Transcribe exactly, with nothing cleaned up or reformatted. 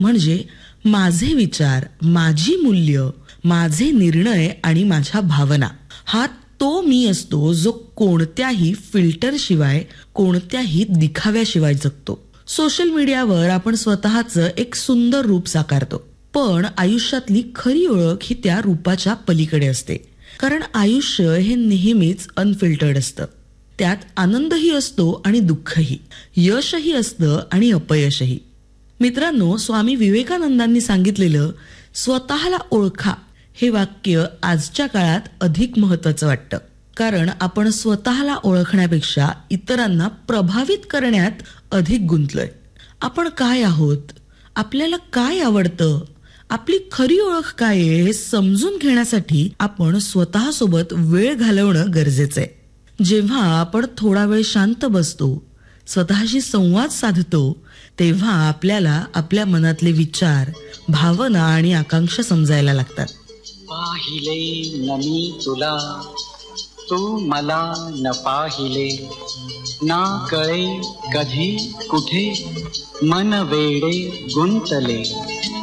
म्हणजे माझे विचार, माझी मूल्य, माझे निर्णय आणि माझ्या भावना, हा तो मी असतो जो कोणत्याही फिल्टरशिवाय, कोणत्याही दिखाव्याशिवाय जगतो. सोशल मीडियावर आपण स्वतःचं एक सुंदर रूप साकारतो, पण आयुष्यातली खरी ओळख ही त्या रूपाच्या पलीकडे असते. कारण आयुष्य हे नेहमीच अनफिल्टर्ड असतं. त्यात आनंदही असतो आणि दुःखही, यशही असतं आणि अपयशही. मित्रांनो, स्वामी विवेकानंदांनी सांगितलेलं स्वतःला ओळखा हे वाक्य आजच्या काळात अधिक महत्वाचं वाटतं. कारण आपण स्वतःला ओळखण्यापेक्षा इतरांना प्रभावित करण्यात अधिक गुंतलोय. आपण काय आहोत, आपल्याला काय आवडतं, आपली खरी ओळख काय आहे हे समजून घेण्यासाठी आपण स्वतःसोबत वेळ घालवणं गरजेचं आहे. जेव्हा आपण थोडा वेळ शांत बसतो, स्वतःशी संवाद साधतो, तेव्हा आपल्याला आपल्या मनातले विचार, भावना आणि आकांक्षा समजायला लागतात. पाहिले न मी तुला, तू मला न पाहिले, ना कळे कधी कुठे मन वेडे गुंतले.